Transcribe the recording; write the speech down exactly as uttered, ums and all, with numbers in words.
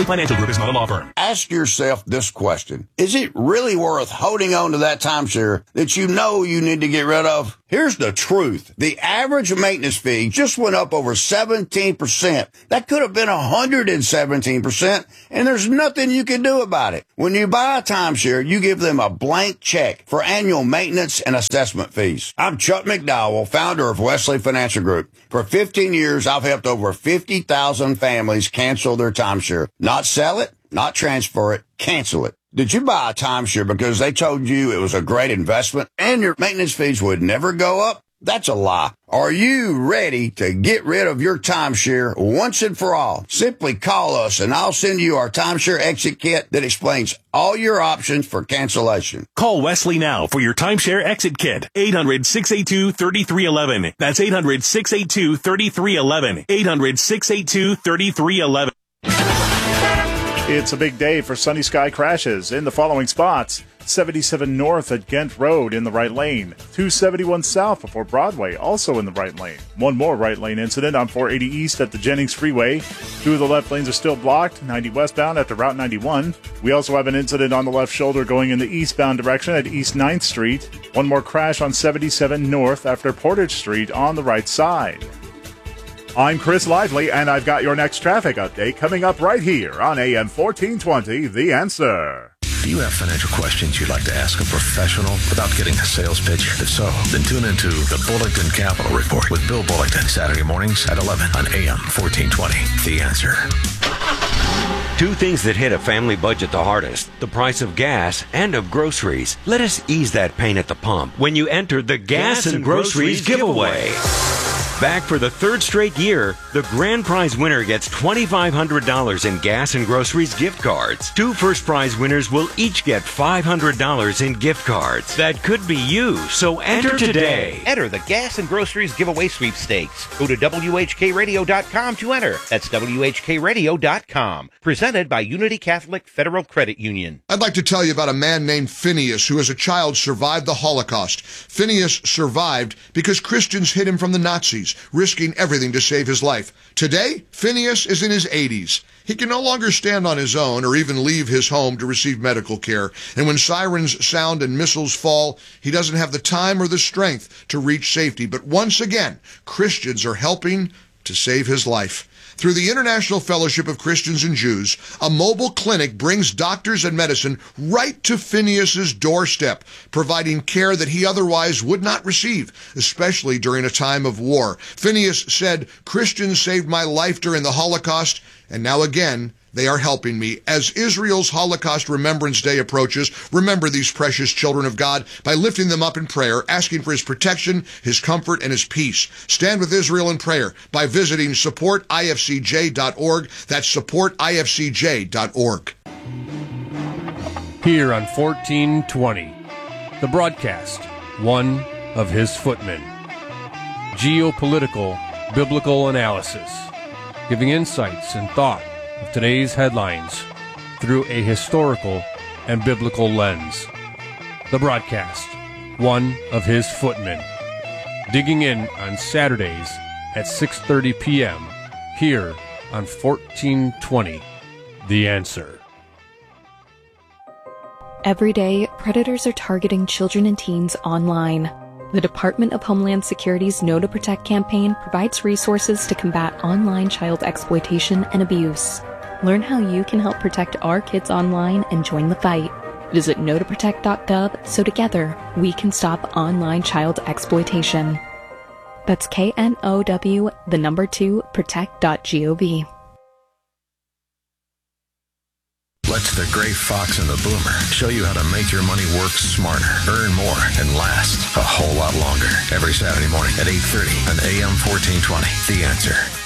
Wesley Financial Group is not a law firm. Ask yourself this question. Is it really worth holding on to that timeshare that you know you need to get rid of? Here's the truth. The average maintenance fee just went up over seventeen percent. That could have been one hundred seventeen percent, and there's nothing you can do about it. When you buy a timeshare, you give them a blank check for annual maintenance and assessment fees. I'm Chuck McDowell, founder of Wesley Financial Group. For fifteen years, I've helped over fifty thousand families cancel their timeshare. Not sell it, not transfer it, cancel it. Did you buy a timeshare because they told you it was a great investment and your maintenance fees would never go up? That's a lie. Are you ready to get rid of your timeshare once and for all? Simply call us and I'll send you our timeshare exit kit that explains all your options for cancellation. Call Wesley now for your timeshare exit kit. eight hundred, six eight two, three three one one. That's eight hundred, six eight two, three three one one. eight hundred, six eight two, three three one one. It's a big day for sunny sky crashes in the following spots. seventy-seven north at Ghent Road in the right lane. two seventy-one south before Broadway, also in the right lane. One more right lane incident on four eighty east at the Jennings Freeway. Two of the left lanes are still blocked, ninety westbound after Route ninety-one. We also have an incident on the left shoulder going in the eastbound direction at East ninth Street. One more crash on seventy-seven north after Portage Street on the right side. I'm Chris Lively, and I've got your next traffic update coming up right here on A M fourteen twenty, The Answer. Do you have financial questions you'd like to ask a professional without getting a sales pitch? If so, then tune into the Bullington Capital Report with Bill Bullington, Saturday mornings at eleven on A M fourteen twenty, The Answer. Two things that hit a family budget the hardest, the price of gas and of groceries. Let us ease that pain at the pump when you enter the Gas, gas and, and Groceries, groceries giveaway. giveaway. Back for the third straight year, the grand prize winner gets twenty-five hundred dollars in gas and groceries gift cards. Two first prize winners will each get five hundred dollars in gift cards. That could be you, so enter, enter today. today. Enter the Gas and Groceries giveaway sweepstakes. Go to W H K radio dot com to enter. That's W H K radio dot com. Presented by Unity Catholic Federal Credit Union. I'd like to tell you about a man named Phineas who as a child survived the Holocaust. Phineas survived because Christians hid him from the Nazis, risking everything to save his life. Today, Phineas is in his eighties. He can no longer stand on his own or even leave his home to receive medical care. And when sirens sound and missiles fall, he doesn't have the time or the strength to reach safety. But once again, Christians are helping to save his life. Through the International Fellowship of Christians and Jews, a mobile clinic brings doctors and medicine right to Phineas's doorstep, providing care that he otherwise would not receive, especially during a time of war. Phineas said, "Christians saved my life during the Holocaust, and now again, they are helping me." As Israel's Holocaust Remembrance Day approaches, remember these precious children of God by lifting them up in prayer, asking for his protection, his comfort, and his peace. Stand with Israel in prayer by visiting support I F C J dot org. That's support I F C J dot org. Here on fourteen twenty, the broadcast, one of his footmen. Geopolitical, biblical analysis, giving insights and thought of today's headlines through a historical and biblical lens. The broadcast, one of his footmen. Digging in on Saturdays at six thirty p.m. here on fourteen twenty, The Answer. Every day, predators are targeting children and teens online. The Department of Homeland Security's Know to Protect campaign provides resources to combat online child exploitation and abuse. Learn how you can help protect our kids online and join the fight. Visit know to protect dot gov so together we can stop online child exploitation. That's K N O W, the number two, protect dot gov. Let the gray fox and the boomer show you how to make your money work smarter, earn more, and last a whole lot longer. Every Saturday morning at eight thirty on A M fourteen twenty, The Answer.